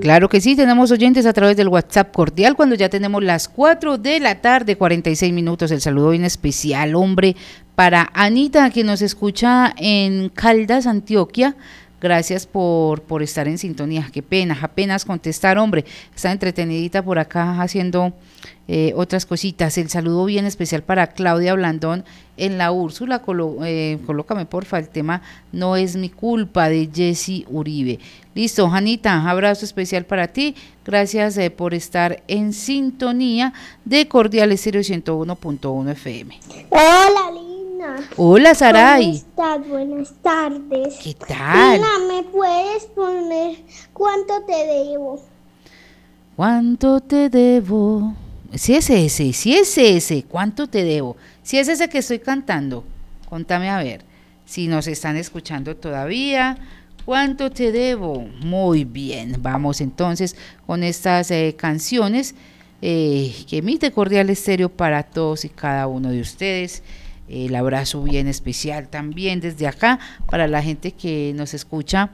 Claro que sí, tenemos oyentes a través del WhatsApp cordial cuando ya tenemos las 4 de la tarde, 46 minutos. El saludo bien especial, hombre, para Anita, que nos escucha en Caldas, Antioquia. Gracias por estar en sintonía. Qué pena, apenas contestar, hombre. Está entretenidita por acá haciendo otras cositas. El saludo bien especial para Claudia Blandón en la Úrsula. Colócame porfa el tema No es mi culpa, de Jessy Uribe. Listo, Janita, abrazo especial para ti. Gracias por estar en sintonía de Cordial Estéreo 101.1 FM. Hola, Lina. Hola, Saray. ¿Cómo estás? Buenas tardes. ¿Qué tal? Lina, ¿me puedes poner cuánto te debo? ¿Cuánto te debo? Si es ese, ¿cuánto te debo? Si es ese que estoy cantando, contame a ver, si nos están escuchando todavía, ¿cuánto te debo? Muy bien, vamos entonces con estas canciones que emite Cordial Estéreo para todos y cada uno de ustedes. El abrazo bien especial también desde acá para la gente que nos escucha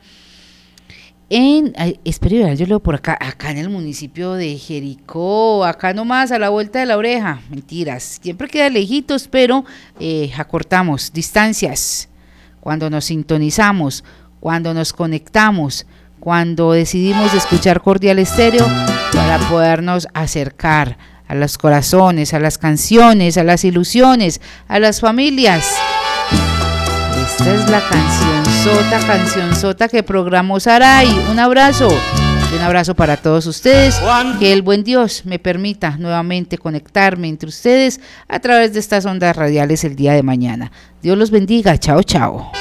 espero, yo leo por acá en el municipio de Jericó, acá nomás a la vuelta de la oreja. Mentiras, siempre queda lejitos, pero acortamos distancias cuando nos sintonizamos, cuando nos conectamos, cuando decidimos escuchar Cordial Estéreo para podernos acercar a los corazones, a las canciones, a las ilusiones, a las familias. Esta es la cancionzota que programó Saray. Un abrazo y un abrazo para todos ustedes. Que el buen Dios me permita nuevamente conectarme entre ustedes a través de estas ondas radiales el día de mañana. Dios los bendiga. Chao, chao.